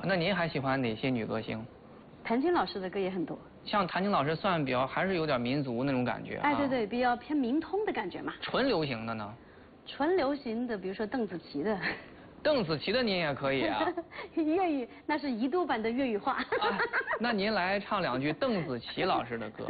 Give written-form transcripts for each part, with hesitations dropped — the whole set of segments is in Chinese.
那您还喜欢哪些女歌星？ 谭晶老师的歌也很多。 像谭晶老师算比较还是有点民族那种感觉。 哎，对对，比较偏民通的感觉嘛。 纯流行的呢？ 纯流行的，比如说邓紫棋的。 邓紫棋的您也可以啊。 粤语那是宜都版的粤语话。 啊，那您来唱2句邓紫棋老师的歌。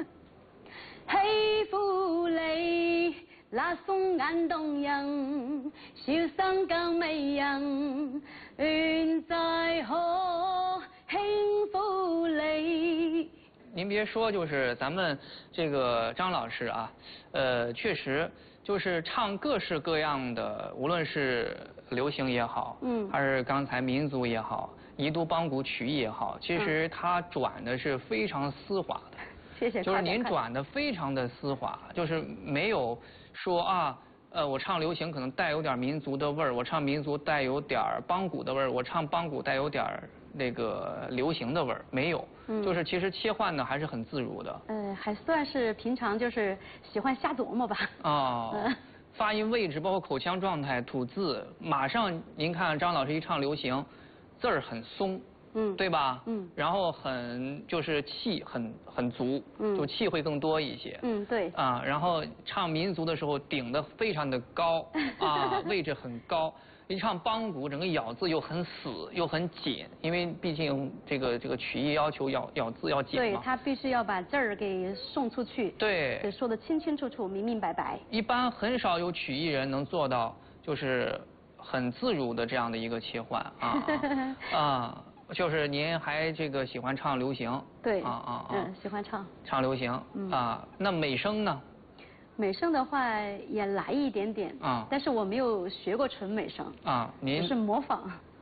喜歡你那雙眼動人，笑聲更迷人，願再可輕撫你。 您别说，就是咱们这个张老师啊，确实就是唱各式各样的，无论是流行也好，还是刚才民族也好，宜都梆鼓曲艺也好，其实他转的是非常丝滑的。 谢谢。 就是您转的非常的丝滑，就是没有说啊，我唱流行可能带有点民族的味儿，我唱民族带有点梆鼓的味儿，我唱梆鼓带有点那个流行的味儿，没有。就是其实切换的还是很自如的。 还算是平常就是喜欢瞎琢磨吧。 哦。发音位置包括口腔状态、吐字，马上您看张老师一唱流行，字儿很松。对吧？然后就是气很足，就气会更多一些。 对。 啊，然后唱民族的时候顶得非常的高啊，位置很高。一唱梆鼓，整个咬字又很死又很紧，因为毕竟这个曲艺要求咬字要紧嘛。 对，他必须要把字儿给送出去。 对。 得说得清清楚楚、明明白白。 一般很少有曲艺人能做到，就是很自如的这样的一个切换啊。就是您还这个喜欢唱流行？ 对。喜欢唱流行。啊，那美声呢？ 美声的话也来一点点。但是我没有学过纯美声。 您是模仿。